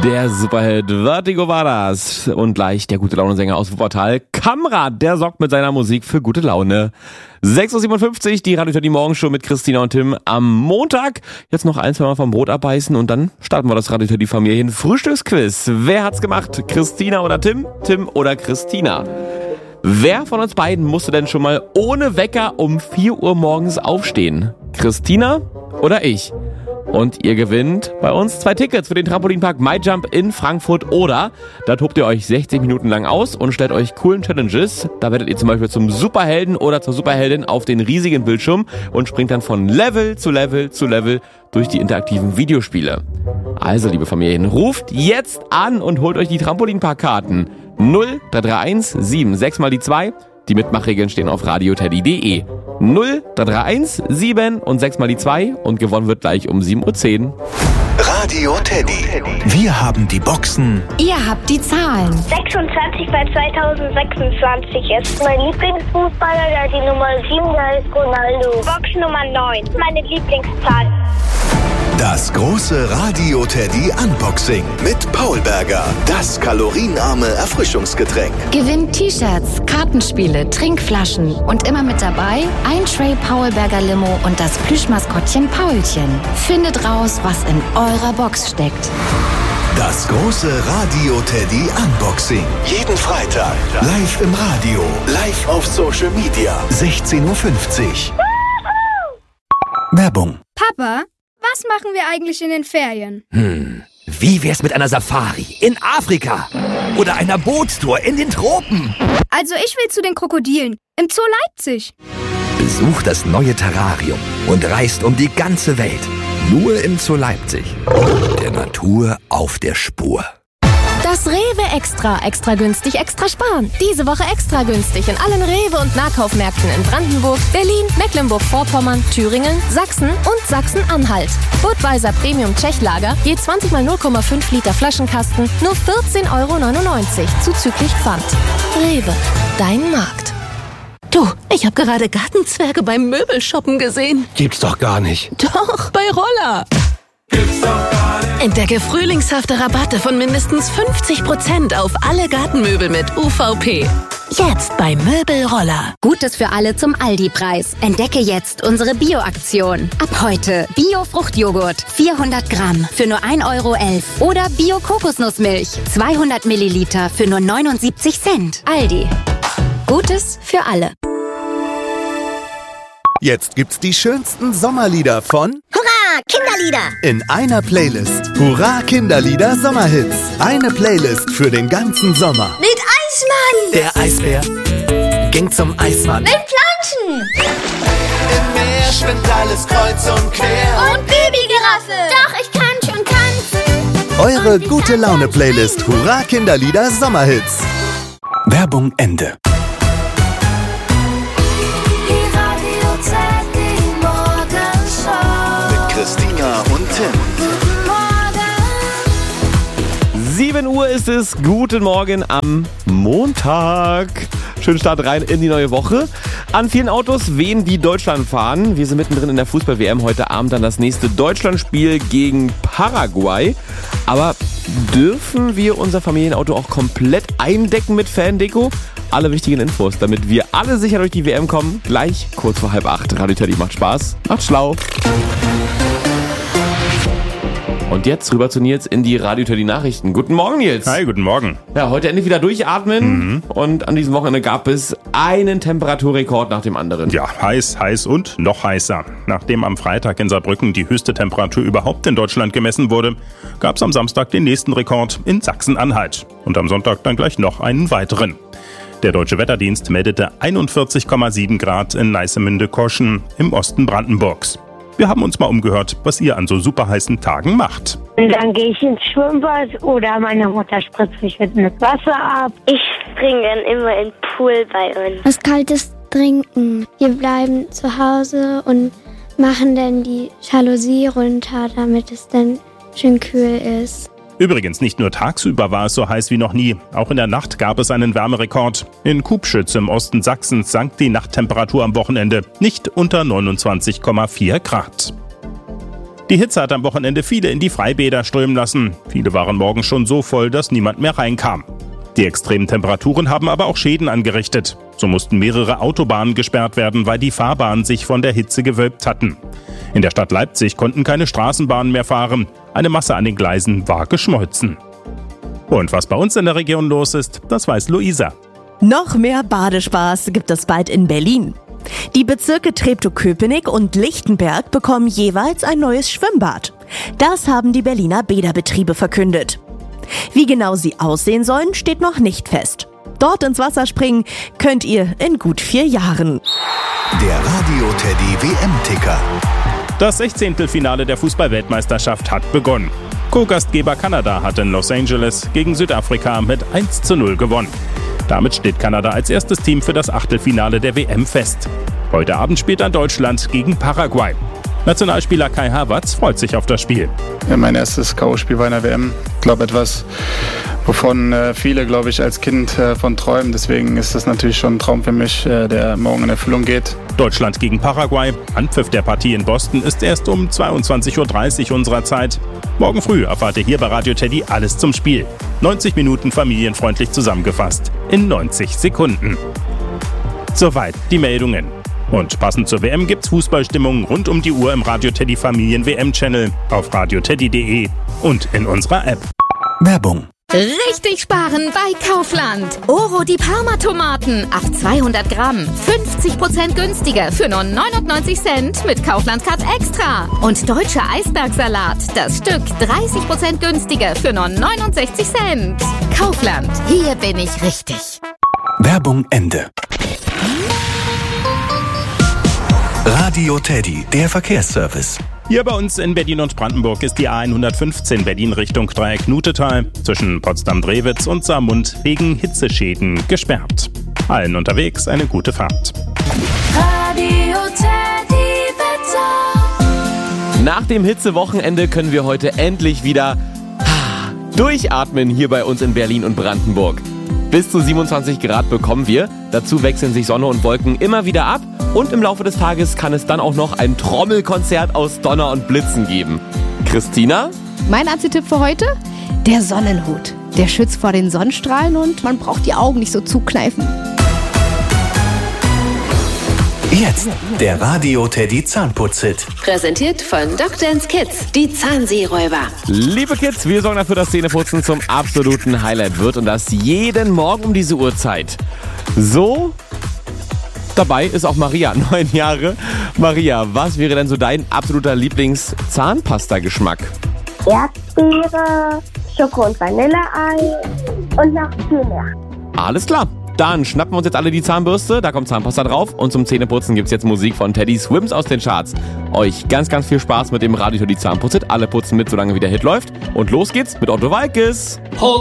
Der Superheld Vertigo war das. Und gleich der gute Laune-Sänger aus Wuppertal, Kamrat, der sorgt mit seiner Musik für gute Laune. 6.57 Uhr, die Radio Teddy Morgenshow mit Christina und Tim am Montag. Jetzt noch 1-2 Mal vom Brot abbeißen und dann starten wir das Radio Teddy Familien Frühstücksquiz. Wer hat's gemacht? Christina oder Tim? Tim oder Christina? Wer von uns beiden musste denn schon mal ohne Wecker um 4 Uhr morgens aufstehen? Christina oder ich? Und ihr gewinnt bei uns 2 Tickets für den Trampolinpark MyJump in Frankfurt oder da tobt ihr euch 60 Minuten lang aus und stellt euch coolen Challenges. Da werdet ihr zum Beispiel zum Superhelden oder zur Superheldin auf den riesigen Bildschirm und springt dann von Level zu Level zu Level durch die interaktiven Videospiele. Also, liebe Familien, ruft jetzt an und holt euch die Trampolinparkkarten. 0331 76 mal die 2. Die Mitmachregeln stehen auf radioteddy.de. 0331 7 und 6 mal die 2 und gewonnen wird gleich um 7.10 Uhr. Radio Teddy. Wir haben die Boxen. Ihr habt die Zahlen. 26 bei 2026 ist mein Lieblingsfußballer, der die Nummer 7, der ist Ronaldo. Box Nummer 9, meine Lieblingszahl. Das große Radio Teddy Unboxing mit Paul Berger. Das kalorienarme Erfrischungsgetränk. Gewinnt T-Shirts, Kartenspiele, Trinkflaschen und immer mit dabei ein Tray Paul Berger Limo und das Plüschmaskottchen Paulchen. Findet raus, was in eurer Box steckt. Das große Radio Teddy Unboxing. Jeden Freitag. Live im Radio. Live auf Social Media. 16.50 Uhr. Werbung. Papa, was machen wir eigentlich in den Ferien? Wie wär's mit einer Safari in Afrika? Oder einer Bootstour in den Tropen? Also ich will zu den Krokodilen im Zoo Leipzig. Besucht das neue Terrarium und reist um die ganze Welt. Nur im Zoo Leipzig. Der Natur auf der Spur. Das Rewe Extra günstig, extra sparen. Diese Woche extra günstig in allen Rewe- und Nahkaufmärkten in Brandenburg, Berlin, Mecklenburg-Vorpommern, Thüringen, Sachsen und Sachsen-Anhalt. Budweiser Premium Tschechlager, je 20 mal 0,5 Liter Flaschenkasten, nur 14,99 € zuzüglich Pfand. Rewe, dein Markt. Du, ich habe gerade Gartenzwerge beim Möbelshoppen gesehen. Gibt's doch gar nicht. Doch, bei Roller. Gibt's doch gar nicht. Entdecke frühlingshafte Rabatte von mindestens 50% auf alle Gartenmöbel mit UVP. Jetzt bei Möbelroller. Gutes für alle zum Aldi-Preis. Entdecke jetzt unsere Bio-Aktion. Ab heute Bio-Fruchtjoghurt 400 Gramm für nur 1,11 € oder Bio-Kokosnussmilch 200 Milliliter für nur 79 Cent. Aldi. Gutes für alle. Jetzt gibt's die schönsten Sommerlieder von Hurra, Kinderlieder! in einer Playlist. Hurra Kinderlieder Sommerhits. Eine Playlist für den ganzen Sommer. Mit Eismann! Der Eisbär ging zum Eismann. Mit Planschen! Im Meer schwimmt alles kreuz und quer. Und Babygiraffe! Doch, ich kann schon tanzen! Eure gute Laune-Playlist Hurra Kinderlieder Sommerhits. Werbung Ende. Mit Christina und Tim. 7 Uhr ist es. Guten Morgen am Montag. Schönen Start rein in die neue Woche. An vielen Autos wehen, die Deutschland fahren. Wir sind mittendrin in der Fußball-WM. Heute Abend dann das nächste Deutschlandspiel gegen Paraguay. Aber dürfen wir unser Familienauto auch komplett eindecken mit Fandeko? Alle wichtigen Infos, damit wir alle sicher durch die WM kommen. Gleich kurz vor 7:30. Radio Teddy macht Spaß. Macht schlau. Und jetzt rüber zu Nils in die Radio Teddy Nachrichten. Guten Morgen, Nils. Hi, guten Morgen. Ja, heute endlich wieder durchatmen. Und an diesem Wochenende gab es einen Temperaturrekord nach dem anderen. Ja, heiß und noch heißer. Nachdem am Freitag in Saarbrücken die höchste Temperatur überhaupt in Deutschland gemessen wurde, gab es am Samstag den nächsten Rekord in Sachsen-Anhalt. Und am Sonntag dann gleich noch einen weiteren. Der Deutsche Wetterdienst meldete 41,7 Grad in Neissemünde-Koschen im Osten Brandenburgs. Wir haben uns mal umgehört, was ihr an so superheißen Tagen macht. Und dann gehe ich ins Schwimmbad oder meine Mutter spritzt mich mit Wasser ab. Ich springe dann immer in den Pool bei uns. Was Kaltes trinken. Wir bleiben zu Hause und machen dann die Jalousie runter, damit es dann schön kühl ist. Übrigens, nicht nur tagsüber war es so heiß wie noch nie. Auch in der Nacht gab es einen Wärmerekord. In Kubschütz im Osten Sachsens sank die Nachttemperatur am Wochenende nicht unter 29,4 Grad. Die Hitze hat am Wochenende viele in die Freibäder strömen lassen. Viele waren morgens schon so voll, dass niemand mehr reinkam. Die extremen Temperaturen haben aber auch Schäden angerichtet. So mussten mehrere Autobahnen gesperrt werden, weil die Fahrbahnen sich von der Hitze gewölbt hatten. In der Stadt Leipzig konnten keine Straßenbahnen mehr fahren. Eine Masse an den Gleisen war geschmolzen. Und was bei uns in der Region los ist, das weiß Luisa. Noch mehr Badespaß gibt es bald in Berlin. Die Bezirke Treptow-Köpenick und Lichtenberg bekommen jeweils ein neues Schwimmbad. Das haben die Berliner Bäderbetriebe verkündet. Wie genau sie aussehen sollen, steht noch nicht fest. Dort ins Wasser springen könnt ihr in gut 4 Jahren. Der Radio Teddy WM-Ticker. Das 16. Finale der Fußball-Weltmeisterschaft hat begonnen. Co-Gastgeber Kanada hat in Los Angeles gegen Südafrika mit 1:0 gewonnen. Damit steht Kanada als erstes Team für das Achtelfinale der WM fest. Heute Abend spielt dann Deutschland gegen Paraguay. Nationalspieler Kai Havertz freut sich auf das Spiel. Ja, mein erstes K.O.-Spiel bei einer WM. Ich glaube, etwas, wovon viele, glaube ich, als Kind von träumen. Deswegen ist das natürlich schon ein Traum für mich, der morgen in Erfüllung geht. Deutschland gegen Paraguay. Anpfiff der Partie in Boston ist erst um 22:30 Uhr unserer Zeit. Morgen früh erfahrt ihr hier bei Radio Teddy alles zum Spiel. 90 Minuten familienfreundlich zusammengefasst. In 90 Sekunden. Soweit die Meldungen. Und passend zur WM gibt's Fußballstimmung rund um die Uhr im Radio Teddy Familien WM-Channel, auf radioteddy.de und in unserer App. Werbung. Richtig sparen bei Kaufland. Oro die Parma-Tomaten auf 200 Gramm. 50% günstiger für nur 99 Cent mit Kaufland Cut Extra. Und deutscher Eisbergsalat. Das Stück 30% günstiger für nur 69 Cent. Kaufland. Hier bin ich richtig. Werbung Ende. Radio Teddy, der Verkehrsservice. Hier bei uns in Berlin und Brandenburg ist die A115 Berlin Richtung Dreieck-Nutetal zwischen Potsdam-Drewitz und Saarmund wegen Hitzeschäden gesperrt. Allen unterwegs eine gute Fahrt. Radio Teddy Wetter. Nach dem Hitzewochenende können wir heute endlich wieder durchatmen hier bei uns in Berlin und Brandenburg. Bis zu 27 Grad bekommen wir. Dazu wechseln sich Sonne und Wolken immer wieder ab. Und im Laufe des Tages kann es dann auch noch ein Trommelkonzert aus Donner und Blitzen geben. Christina? Mein Anzitipp für heute? Der Sonnenhut. Der schützt vor den Sonnenstrahlen und man braucht die Augen nicht so zukneifen. Jetzt der Radio Teddy Zahnputz-Hit. Präsentiert von Dr. Kids, die Zahnseeräuber. Liebe Kids, wir sorgen dafür, dass Zähneputzen zum absoluten Highlight wird und das jeden Morgen um diese Uhrzeit. So, dabei ist auch Maria, 9 Jahre. Maria, was wäre denn so dein absoluter Lieblings-Zahnpasta-Geschmack? Erdbeere, Schoko- und Vanilleei und noch viel mehr. Alles klar. Dann schnappen wir uns jetzt alle die Zahnbürste, da kommt Zahnpasta drauf und zum Zähneputzen gibt's jetzt Musik von Teddy Swims aus den Charts. Euch ganz, ganz viel Spaß mit dem Radio Teddy Zahnputz-Hit. Alle putzen mit, solange wie der Hit läuft. Und los geht's mit Otto Waalkes.